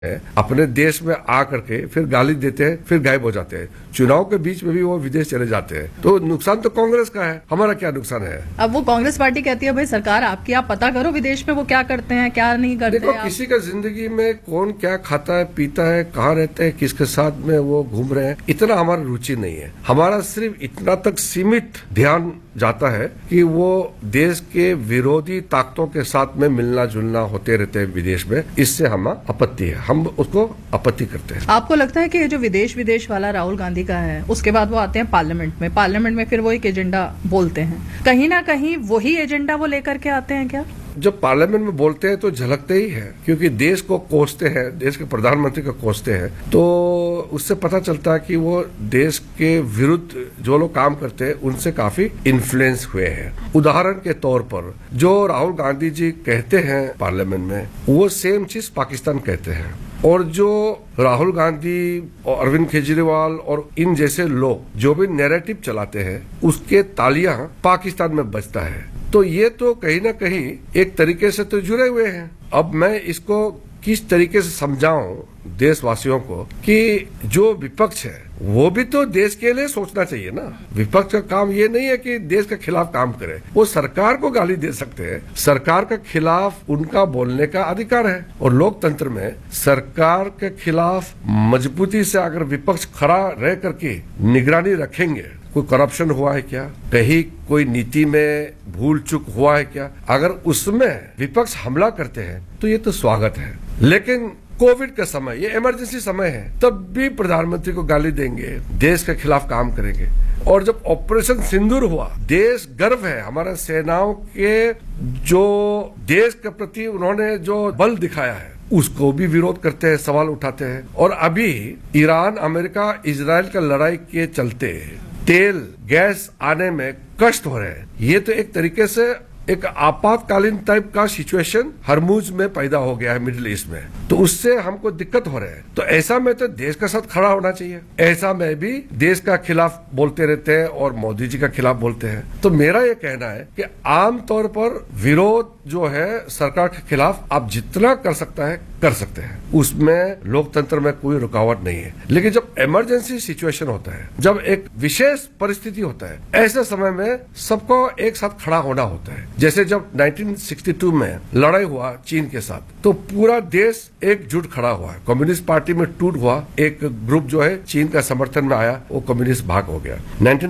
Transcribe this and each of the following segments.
अपने देश में आ करके फिर गाली देते हैं, फिर गायब हो जाते हैं। चुनाव के बीच में भी वो विदेश चले जाते हैं। तो नुकसान तो कांग्रेस का है, हमारा क्या नुकसान है? अब वो कांग्रेस पार्टी कहती है भाई सरकार आपकी, आप पता करो विदेश में वो क्या करते हैं क्या नहीं करते। देखो, किसी का जिंदगी में कौन क्या खाता है, पीता है, कहाँ रहते हैं, किसके साथ में वो घूम रहे हैं, इतना हमारा रुचि नहीं है। हमारा सिर्फ इतना तक सीमित ध्यान जाता है कि वो देश के विरोधी ताकतों के साथ में मिलना जुलना होते रहते हैं विदेश में। इससे हमें आपत्ति है, हम उसको आपत्ति करते हैं। आपको लगता है कि ये जो विदेश वाला राहुल गांधी का है, उसके बाद वो आते हैं पार्लियामेंट में फिर वो एक एजेंडा बोलते हैं, कहीं ना कहीं वही एजेंडा वो लेकर के आते हैं क्या? जब पार्लियामेंट में बोलते हैं तो झलकते ही है, क्योंकि देश को कोसते हैं, देश के प्रधानमंत्री को कोसते हैं, तो उससे पता चलता है कि वो देश के विरुद्ध जो लोग काम करते हैं उनसे काफी इन्फ्लुएंस हुए हैं। उदाहरण के तौर पर जो राहुल गांधी जी कहते हैं पार्लियामेंट में, वो सेम चीज पाकिस्तान कहते हैं। और जो राहुल गांधी और अरविंद केजरीवाल और इन जैसे लोग जो भी नैरेटिव चलाते हैं, उसके तालियां पाकिस्तान में बजता है। तो ये तो कहीं ना कहीं एक तरीके से तो जुड़े हुए हैं। अब मैं इसको किस तरीके से समझाऊं देशवासियों को कि जो विपक्ष है वो भी तो देश के लिए सोचना चाहिए ना। विपक्ष का काम ये नहीं है कि देश के खिलाफ काम करे, वो सरकार को गाली दे सकते हैं, सरकार के खिलाफ उनका बोलने का अधिकार है। और लोकतंत्र में सरकार के खिलाफ मजबूती से अगर विपक्ष खड़ा रह करके निगरानी रखेंगे, कोई करप्शन हुआ है क्या, कहीं कोई नीति में भूल चूक हुआ है क्या, अगर उसमें विपक्ष हमला करते हैं तो ये तो स्वागत है। लेकिन कोविड का समय, ये इमरजेंसी समय है, तब भी प्रधानमंत्री को गाली देंगे, देश के खिलाफ काम करेंगे। और जब ऑपरेशन सिंदूर हुआ, देश गर्व है हमारा सेनाओं के, जो देश के प्रति उन्होंने जो बल दिखाया है उसको भी विरोध करते हैं, सवाल उठाते हैं। और अभी ईरान, अमेरिका, इजराइल का लड़ाई के चलते तेल गैस आने में कष्ट हो रहे हैं। ये तो एक तरीके से एक आपातकालीन टाइप का सिचुएशन हरमुज में पैदा हो गया है मिडिल ईस्ट में, तो उससे हमको दिक्कत हो रहा है। तो ऐसा में तो देश के साथ खड़ा होना चाहिए। ऐसा में भी देश का खिलाफ बोलते रहते हैं और मोदी जी का खिलाफ बोलते हैं। तो मेरा ये कहना है कि आमतौर पर विरोध जो है सरकार के खिलाफ आप जितना कर सकता है कर सकते हैं, उसमें लोकतंत्र में कोई रुकावट नहीं है। लेकिन जब इमरजेंसी सिचुएशन होता है, जब एक विशेष परिस्थिति होता है, ऐसे समय में सबको एक साथ खड़ा होना होता है। जैसे जब 1962 में लड़ाई हुआ चीन के साथ, तो पूरा देश एकजुट खड़ा हुआ है। कम्युनिस्ट पार्टी में टूट हुआ, एक ग्रुप जो है चीन का समर्थन में आया, वो कम्युनिस्ट भाग हो गया।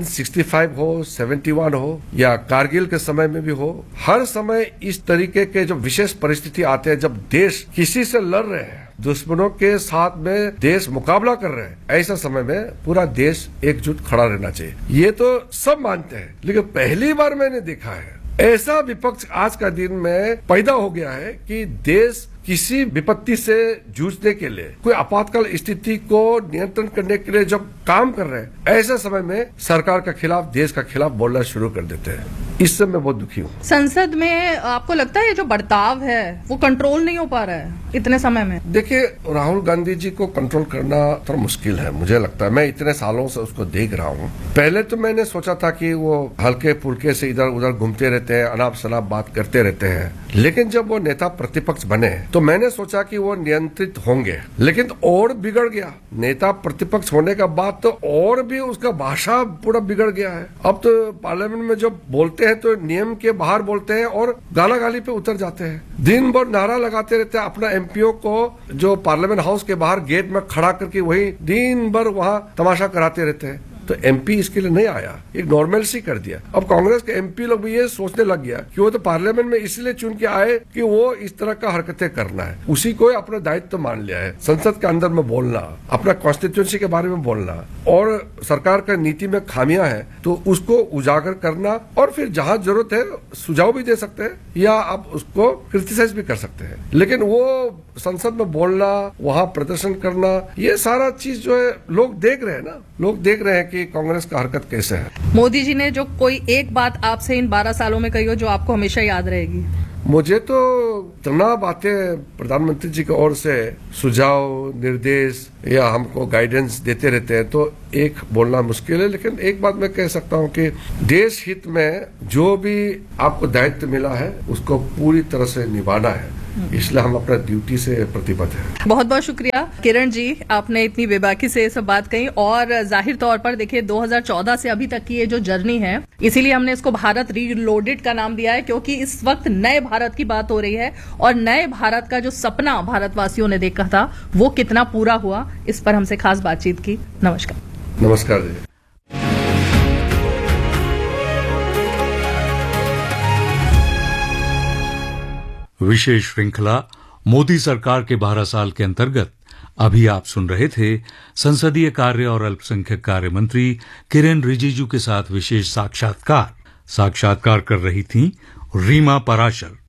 1965 हो, 71 हो या कारगिल के समय में भी हो, हर समय इस तरीके के जब विशेष परिस्थिति आते हैं, जब देश किसी से लड़ रहे हैं, दुश्मनों के साथ में देश मुकाबला कर रहे हैं, ऐसा समय में पूरा देश एकजुट खड़ा रहना चाहिए। ये तो सब मानते हैं, लेकिन पहली बार मैंने देखा है ऐसा विपक्ष आज का दिन में पैदा हो गया है कि देश किसी विपत्ति से जूझने के लिए, कोई आपातकाल स्थिति को नियंत्रण करने के लिए जब काम कर रहे हैं, ऐसे समय में सरकार के खिलाफ, देश का खिलाफ बोलना शुरू कर देते हैं। इससे मैं बहुत दुखी हूँ। संसद में आपको लगता है ये जो बर्ताव है वो कंट्रोल नहीं हो पा रहा है इतने समय में? देखिए, राहुल गांधी जी को कंट्रोल करना थोड़ा मुश्किल है, मुझे लगता है। मैं इतने सालों से उसको देख रहा हूँ। पहले तो मैंने सोचा था कि वो हल्के फुल्के से इधर उधर घूमते रहते हैं, अनाप शनाप बात करते रहते हैं। लेकिन जब वो नेता प्रतिपक्ष बने तो मैंने सोचा कि वो नियंत्रित होंगे, लेकिन और बिगड़ गया। नेता प्रतिपक्ष होने का बाद तो और भी उसका भाषा पूरा बिगड़ गया है। अब तो पार्लियामेंट में जब बोलते हैं तो नियम के बाहर बोलते हैं और गाला गाली पे उतर जाते हैं। दिन भर नारा लगाते रहते हैं, अपना एमपीओ को जो पार्लियामेंट हाउस के बाहर गेट में खड़ा करके वही दिन भर वहां तमाशा कराते रहते हैं। तो एमपी इसके लिए नहीं आया, एक नॉर्मल सी कर दिया। अब कांग्रेस के एमपी लोग भी ये सोचने लग गया कि वो तो पार्लियामेंट में इसलिए चुन के आए कि वो इस तरह का हरकतें करना है, उसी को अपना दायित्व मान लिया है। संसद के अंदर में बोलना, अपना कॉन्स्टिट्यूएंसी के बारे में बोलना, और सरकार का नीति में खामियां हैं तो उसको उजागर करना, और फिर जहां जरूरत है सुझाव भी दे सकते हैं या आप उसको क्रिटिसाइज भी कर सकते हैं। लेकिन वो संसद में बोलना, वहां प्रदर्शन करना, ये सारा चीज जो है लोग देख रहे हैं ना, लोग देख रहे हैं कि कांग्रेस का हरकत कैसे है। मोदी जी ने जो कोई एक बात आपसे इन 12 सालों में कही हो जो आपको हमेशा याद रहेगी? मुझे तो इतना बातें प्रधानमंत्री जी की ओर से सुझाव, निर्देश या हमको गाइडेंस देते रहते हैं, तो एक बोलना मुश्किल है। लेकिन एक बात मैं कह सकता हूं कि देश हित में जो भी आपको दायित्व मिला है उसको पूरी तरह से निभाना है। इसलिए हम अपना ड्यूटी से प्रतिबद्ध हैं। बहुत बहुत शुक्रिया किरण जी, आपने इतनी बेबाकी से ये सब बात कही। और जाहिर तौर पर देखिए 2014 से अभी तक की ये जो जर्नी है, इसीलिए हमने इसको भारत रीलोडेड का नाम दिया है, क्योंकि इस वक्त नए भारत की बात हो रही है और नए भारत का जो सपना भारतवासियों ने देखा था वो कितना पूरा हुआ, इस पर हमसे खास बातचीत की। नमस्कार। नमस्कार जी। विशेष श्रृंखला मोदी सरकार के 12 साल के अंतर्गत अभी आप सुन रहे थे संसदीय कार्य और अल्पसंख्यक कार्य मंत्री किरेन रिजिजू के साथ विशेष साक्षात्कार कर रही थीं रीमा पराशर।